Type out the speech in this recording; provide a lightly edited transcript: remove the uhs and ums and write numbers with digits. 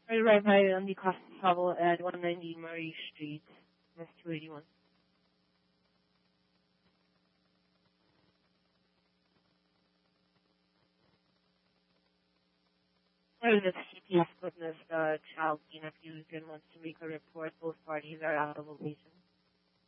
I arrived by on the cost of travel at 190 Murray Street, West 281. I was a CPS witness, child being abused in one